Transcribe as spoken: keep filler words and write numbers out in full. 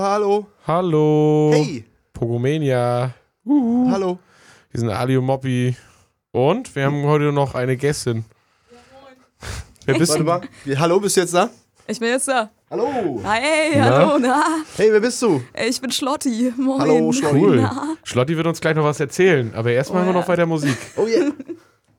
Hallo. Hallo. Hey. Pogomania. Uhu. Hallo. Wir sind Ali und Moppi. Und wir haben heute noch eine Gästin. Ja, moin. Wer bist Warte du? mal. Wie, hallo, bist du jetzt da? Ich bin jetzt da. Hallo. Hey, Na? hallo, na? Hey, wer bist du? Ich bin Schlotti. Moin. Hallo, Schlotti. Cool. Na? Schlotti wird uns gleich noch was erzählen, aber erstmal Oh, haben wir ja. noch weiter Musik. Oh yeah.